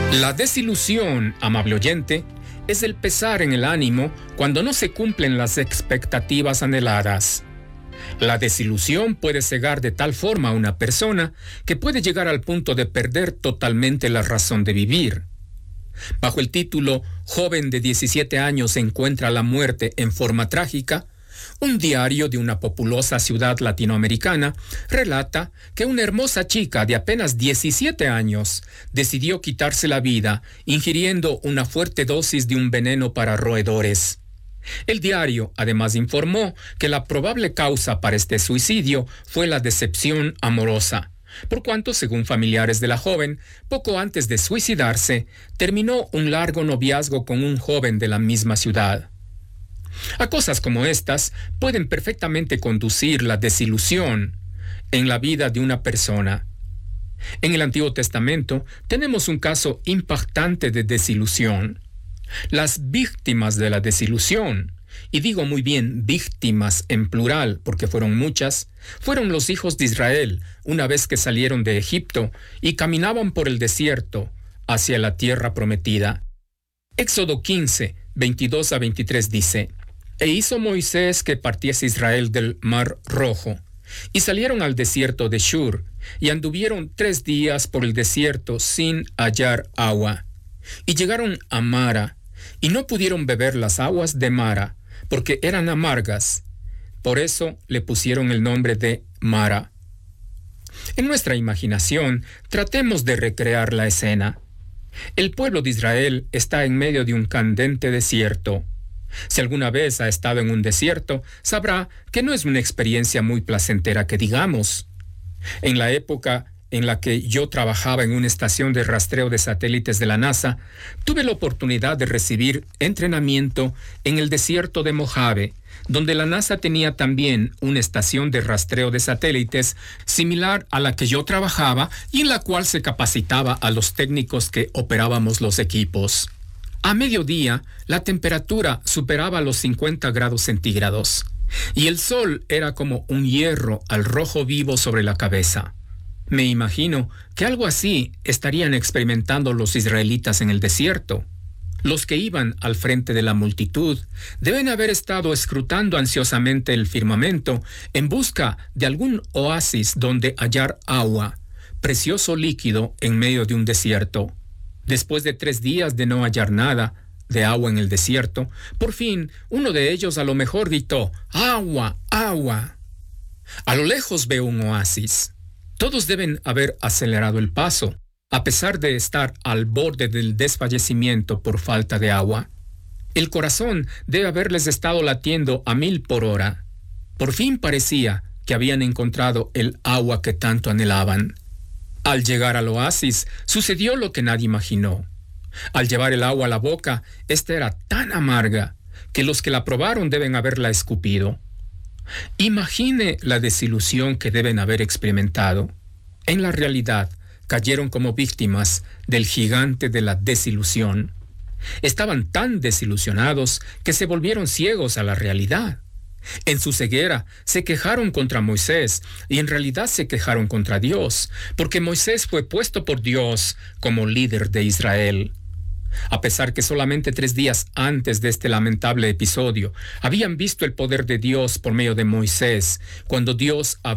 La desilusión, amable oyente, es el pesar en el ánimo cuando no se cumplen las expectativas anheladas. La desilusión puede cegar de tal forma a una persona que puede llegar al punto de perder totalmente la razón de vivir. Bajo el título Joven de 17 años encuentra la muerte en forma trágica, un diario de una populosa ciudad latinoamericana relata que una hermosa chica de apenas 17 años decidió quitarse la vida ingiriendo una fuerte dosis de un veneno para roedores. El diario además informó que la probable causa para este suicidio fue la decepción amorosa, por cuanto, según familiares de la joven, poco antes de suicidarse, terminó un largo noviazgo con un joven de la misma ciudad. A cosas como estas pueden perfectamente conducir la desilusión en la vida de una persona. En el Antiguo Testamento tenemos un caso impactante de desilusión. Las víctimas de la desilusión, y digo muy bien víctimas en plural porque fueron muchas, fueron los hijos de Israel una vez que salieron de Egipto y caminaban por el desierto hacia la tierra prometida. Éxodo 15, 22 a 23 dice: E hizo Moisés que partiese Israel del mar Rojo, y salieron al desierto de Shur, y anduvieron 3 días por el desierto sin hallar agua. Y llegaron a Mara, y no pudieron beber las aguas de Mara, porque eran amargas. Por eso le pusieron el nombre de Mara. En nuestra imaginación, tratemos de recrear la escena. El pueblo de Israel está en medio de un candente desierto. Si alguna vez ha estado en un desierto, sabrá que no es una experiencia muy placentera que digamos. En la época en la que yo trabajaba en una estación de rastreo de satélites de la NASA, tuve la oportunidad de recibir entrenamiento en el desierto de Mojave, donde la NASA tenía también una estación de rastreo de satélites similar a la que yo trabajaba y en la cual se capacitaba a los técnicos que operábamos los equipos. A mediodía, la temperatura superaba los 50 grados centígrados y el sol era como un hierro al rojo vivo sobre la cabeza. Me imagino que algo así estarían experimentando los israelitas en el desierto. Los que iban al frente de la multitud deben haber estado escrutando ansiosamente el firmamento en busca de algún oasis donde hallar agua, precioso líquido en medio de un desierto. Después de 3 días de no hallar nada de agua en el desierto, por fin uno de ellos a lo mejor gritó: ¡Agua! ¡Agua! A lo lejos veo un oasis. Todos deben haber acelerado el paso, a pesar de estar al borde del desfallecimiento por falta de agua. El corazón debe haberles estado latiendo a 1000 por hora. Por fin parecía que habían encontrado el agua que tanto anhelaban. Al llegar al oasis, sucedió lo que nadie imaginó. Al llevar el agua a la boca, esta era tan amarga que los que la probaron deben haberla escupido. Imagine la desilusión que deben haber experimentado. En la realidad, cayeron como víctimas del gigante de la desilusión. Estaban tan desilusionados que se volvieron ciegos a la realidad. En su ceguera se quejaron contra Moisés y en realidad se quejaron contra Dios, porque Moisés fue puesto por Dios como líder de Israel. A pesar que solamente 3 días antes de este lamentable episodio habían visto el poder de Dios por medio de Moisés, cuando Dios